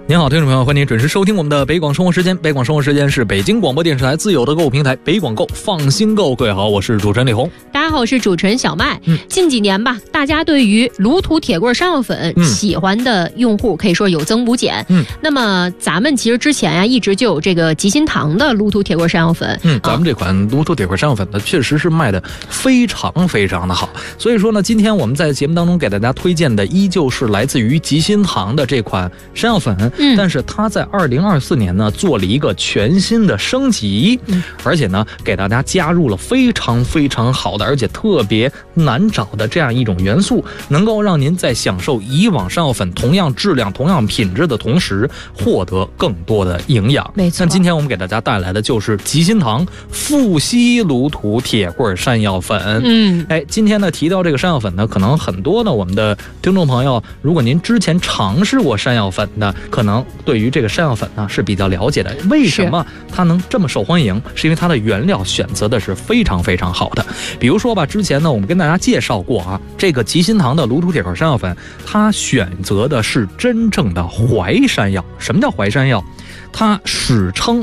您好，听众朋友，欢迎您准时收听我们的北广生活时间。北广生活时间是北京广播电视台自有的购物平台北广购，放心购。各位好，我是主持人李红。 大家好，我是主持人小麦。近几年吧，大家对于卢涂铁棍山药粉喜欢的用户可以说有增无减。那么咱们其实之前呀，一直就有这个吉心堂的卢涂铁棍山药粉。 咱们这款卢涂铁棍山药粉呢，确实是卖的非常非常的好。所以说呢，今天我们在节目当中给大家推荐的依旧是来自于吉心堂的这款山药粉。但是它在2024年呢做了一个全新的升级，而且呢给大家加入了非常非常好的，而且特别难找的这样一种元素，能够让您在享受以往山药粉同样质量、同样品质的同时，获得更多的营养。 没错。 那今天我们给大家带来的就是吉心堂富硒卢涂铁棍山药粉。今天呢提到这个山药粉呢，可能很多的我们的听众朋友，如果您之前尝试过山药粉的，可能对于这个山药粉呢是比较了解的。为什么它能这么受欢迎？是因为它的原料选择的是非常非常好的。比如说吧，之前呢我们跟大家介绍过啊，这个吉心堂的卢涂铁棍山药粉，它选择的是真正的淮山药。什么叫淮山药？它史称